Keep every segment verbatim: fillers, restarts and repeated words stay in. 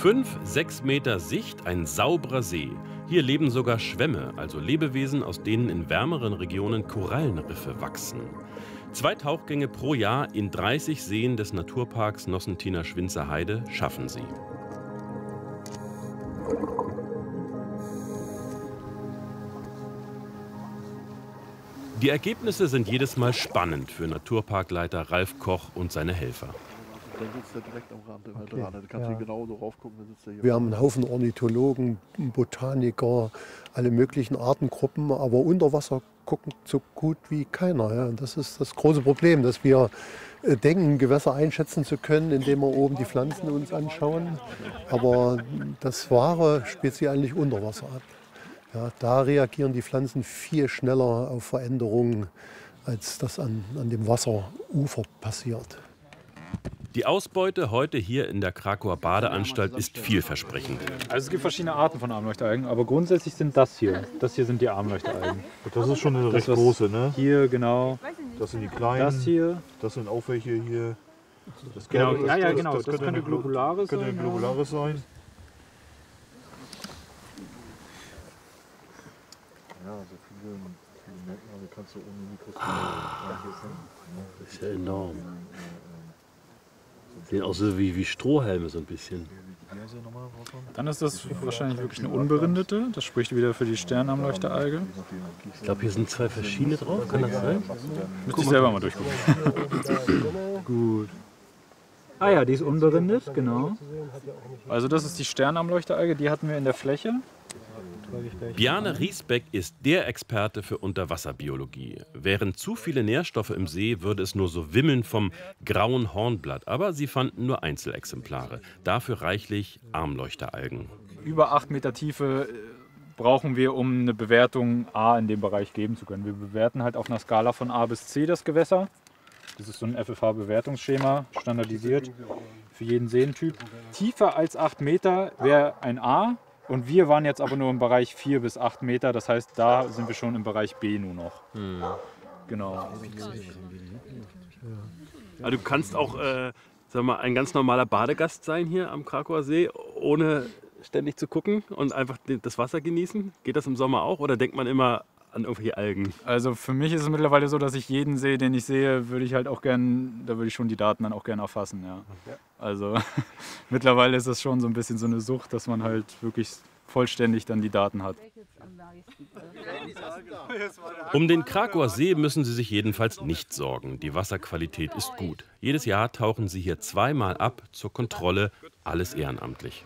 Fünf, sechs Meter Sicht, ein sauberer See. Hier leben sogar Schwämme, also Lebewesen, aus denen in wärmeren Regionen Korallenriffe wachsen. Zwei Tauchgänge pro Jahr in dreißig Seen des Naturparks Nossentiner-Schwinzer Heide schaffen sie. Die Ergebnisse sind jedes Mal spannend für Naturparkleiter Ralf Koch und seine Helfer. Dann sitzt er direkt am Rand immer okay, dran. Du kannst ja hier genauso raufgucken, dann sitzt er hier. Wir haben einen Haufen Ornithologen, Botaniker, alle möglichen Artengruppen, aber unter Wasser gucken so gut wie keiner. Ja. Und das ist das große Problem, dass wir denken, Gewässer einschätzen zu können, indem wir oben die Pflanzen uns anschauen. Aber das Wahre spielt sich eigentlich unter Wasser ab. Ja, da reagieren die Pflanzen viel schneller auf Veränderungen, als das an, an dem Wasserufer passiert. Die Ausbeute heute hier in der Krakauer Badeanstalt ist vielversprechend. Also es gibt verschiedene Arten von Armleuchteralgen, aber grundsätzlich sind das hier. Das hier sind die Armleuchteralgen. Das ist schon eine recht das, große, ne? Hier, genau. Das sind die kleinen. Das hier. Das sind auch welche hier. Das genau, das, ja, ja, genau. Das, das, das könnte Globularis sein. Könnte Globularis sein. Ja, so viele, viele Merkmale kannst du ohne Mikroskop ah, das ist ja enorm. Sehen auch so wie, wie Strohhalme so ein bisschen. Dann ist das wahrscheinlich wirklich eine unberindete. Das spricht wieder für die Sternarmleuchteralge. Ich glaube, hier sind zwei verschiedene drauf. Kann das sein? Müsste ich selber mal durchgucken. Gut. Ah ja, die ist unberindet, genau. Also das ist die Sternarmleuchteralge, die hatten wir in der Fläche. Bjarne Riesbeck ist der Experte für Unterwasserbiologie. Wären zu viele Nährstoffe im See, würde es nur so wimmeln vom grauen Hornblatt. Aber sie fanden nur Einzelexemplare. Dafür reichlich Armleuchteralgen. Über acht Meter Tiefe brauchen wir, um eine Bewertung A in dem Bereich geben zu können. Wir bewerten halt auf einer Skala von A bis C das Gewässer. Das ist so ein F F H-Bewertungsschema, standardisiert für jeden Seentyp. Tiefer als acht Meter wäre ein A. Und wir waren jetzt aber nur im Bereich vier bis acht Meter, das heißt, da sind wir schon im Bereich B nur noch. Hm. Genau. Also du kannst auch äh, sag mal, ein ganz normaler Badegast sein hier am Krakauer See, ohne ständig zu gucken und einfach das Wasser genießen. Geht das im Sommer auch oder denkt man immer an irgendwelche Algen? Also für mich ist es mittlerweile so, dass ich jeden See, den ich sehe, würde ich halt auch gern, da würde ich schon die Daten dann auch gerne erfassen. Ja. Also mittlerweile ist das schon so ein bisschen so eine Sucht, dass man halt wirklich vollständig dann die Daten hat. Um den Krakauer See müssen Sie sich jedenfalls nicht sorgen. Die Wasserqualität ist gut. Jedes Jahr tauchen Sie hier zweimal ab zur Kontrolle, alles ehrenamtlich.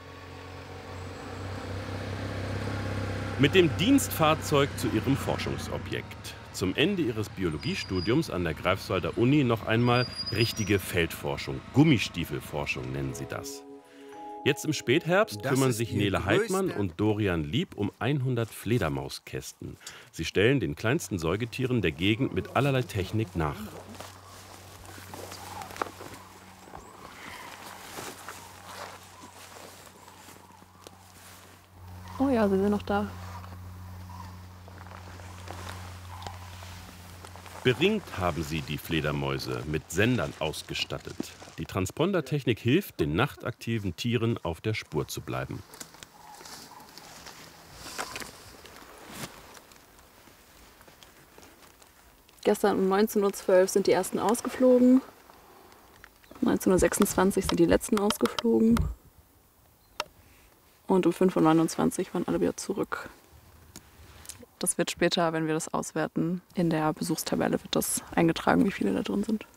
Mit dem Dienstfahrzeug zu Ihrem Forschungsobjekt. Zum Ende Ihres Biologiestudiums an der Greifswalder Uni noch einmal richtige Feldforschung, Gummistiefelforschung nennen sie das. Jetzt im Spätherbst kümmern sich Nele Heidmann und Dorian Lieb um hundert Fledermauskästen. Sie stellen den kleinsten Säugetieren der Gegend mit allerlei Technik nach. Oh ja, sie sind noch da. Beringt haben sie die Fledermäuse, mit Sendern ausgestattet. Die Transpondertechnik hilft, den nachtaktiven Tieren auf der Spur zu bleiben. Gestern um neunzehn Uhr zwölf sind die ersten ausgeflogen. neunzehn Uhr sechsundzwanzig sind die letzten ausgeflogen. Und um fünf Uhr neunundzwanzig waren alle wieder zurück. Das wird später, wenn wir das auswerten, in der Besuchstabelle wird das eingetragen, wie viele da drin sind.